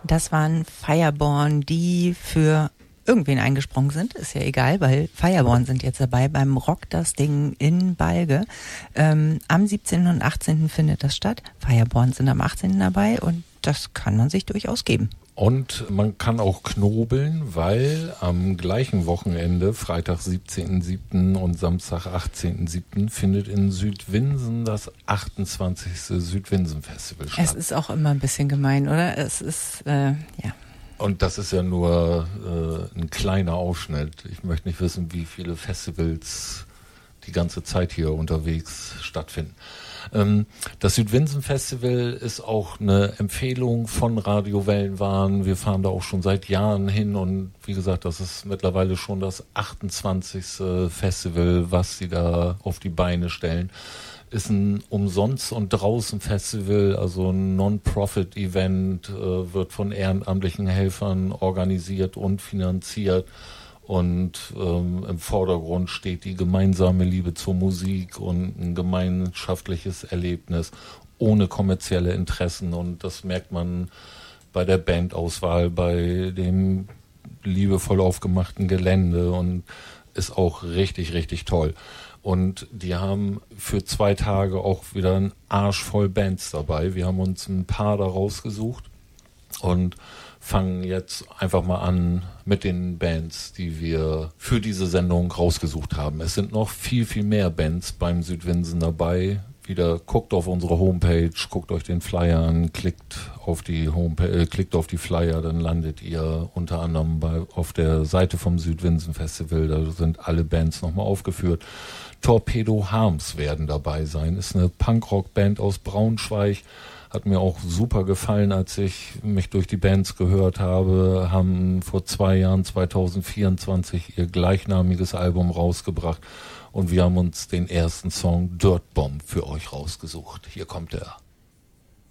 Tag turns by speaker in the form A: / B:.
A: Das waren Fireborn, die für irgendwen eingesprungen sind. Ist ja egal, weil Fireborn sind jetzt dabei beim Rock das Ding in Balge. Am 17. und 18. findet das statt. Fireborn sind am 18. dabei und das kann man sich durchaus geben.
B: Und man kann auch knobeln, weil am gleichen Wochenende, Freitag 17.07. und Samstag 18.07. findet in Südwinsen das 28. Südwinsen-Festival statt.
A: Es ist auch immer ein bisschen gemein, oder? Es ist, ja.
B: Und das ist ja nur ein kleiner Ausschnitt. Ich möchte nicht wissen, wie viele Festivals die ganze Zeit hier unterwegs stattfinden. Das Südwinsen-Festival ist auch eine Empfehlung von Radio Wellenwahn. Wir fahren da auch schon seit Jahren hin und wie gesagt, das ist mittlerweile schon das 28. Festival, was sie da auf die Beine stellen. Ist ein Umsonst- und Draußen-Festival, also ein Non-Profit-Event, wird von ehrenamtlichen Helfern organisiert und finanziert. Und im Vordergrund steht die gemeinsame Liebe zur Musik und ein gemeinschaftliches Erlebnis ohne kommerzielle Interessen. Und das merkt man bei der Bandauswahl, bei dem liebevoll aufgemachten Gelände und ist auch richtig, richtig toll. Und die haben für 2 Tage auch wieder einen Arsch voll Bands dabei. Wir haben uns ein paar da rausgesucht und fangen jetzt einfach mal an mit den Bands, die wir für diese Sendung rausgesucht haben. Es sind noch viel, viel mehr Bands beim Südwinsen dabei. Wieder guckt auf unsere Homepage, guckt euch den Flyer an, klickt auf die Homepage, klickt auf die Flyer, dann landet ihr unter anderem auf der Seite vom Südwinsen Festival. Da sind alle Bands nochmal aufgeführt. Torpedo Harms werden dabei sein. Ist eine Punkrock-Band aus Braunschweig. Hat mir auch super gefallen, als ich mich durch die Bands gehört habe. Haben vor 2 Jahren, 2024, ihr gleichnamiges Album rausgebracht. Und wir haben uns den ersten Song Dirt Bomb für euch rausgesucht. Hier kommt er.